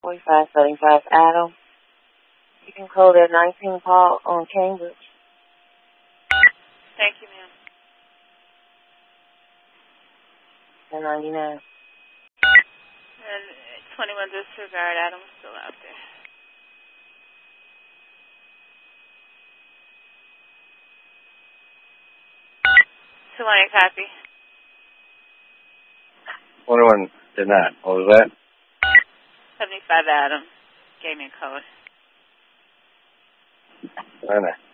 4575 Adam. You can code at 19 Paul on Cambridge. Thank you, ma'am. 1099. And 21 disregard, Adam's still out there. Tulane copy. 21 did not. What was that? 75 Adam. Gave me a code. I know.